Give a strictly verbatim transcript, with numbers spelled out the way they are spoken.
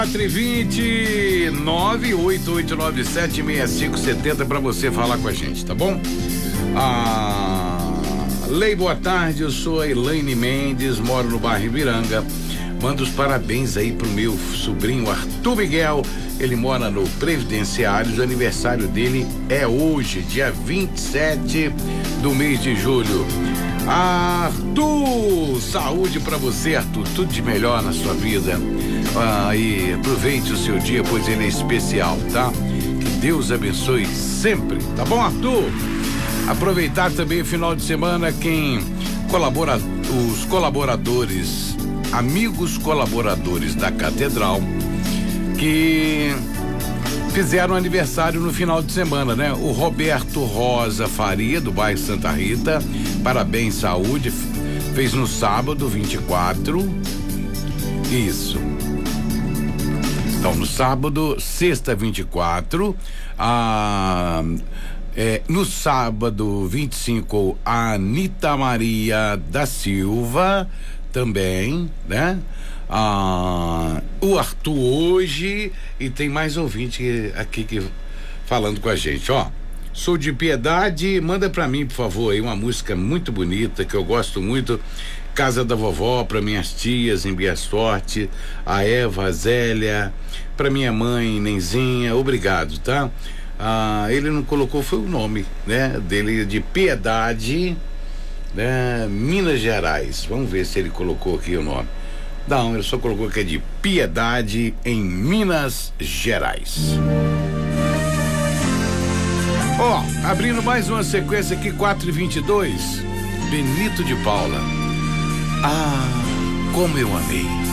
quatro e vinte, nove oito oito nove sete seis cinco sete zero para você falar com a gente, tá bom? Ah, Lei, boa tarde, eu sou a Elaine Mendes, moro no bairro Ibiranga. Mando os parabéns aí pro meu sobrinho Arthur Miguel, ele mora no Previdenciário, o aniversário dele é hoje, dia vinte e sete do mês de julho. Arthur, saúde pra você, Arthur, tudo de melhor na sua vida. Ah, e aproveite o seu dia, pois ele é especial, tá? Que Deus abençoe sempre, tá bom, Arthur? Aproveitar também o final de semana quem colabora, os colaboradores, amigos colaboradores da Catedral, que fizeram aniversário no final de semana, né? O Roberto Rosa Faria, do bairro Santa Rita, parabéns, saúde, fez no sábado, vinte e quatro. Isso. Então, no sábado, sexta, vinte e quatro, a. É, no sábado, vinte e cinco, a Anita Maria da Silva, também, né? Ah, o Arthur hoje, e tem mais ouvinte aqui que falando com a gente, ó. Sou de Piedade, manda pra mim, por favor, aí uma música muito bonita que eu gosto muito, Casa da Vovó, pra minhas tias em Boa Sorte, a Eva, a Zélia, pra minha mãe, Nenzinha, obrigado, tá? Ah, ele não colocou, foi o nome, né? Dele, de Piedade, né? Minas Gerais. Vamos ver se ele colocou aqui o nome. Não, ele só colocou que é de Piedade, em Minas Gerais. Ó, oh, abrindo mais uma sequência aqui, quatro e vinte e dois, Benito de Paula. Ah, como eu amei.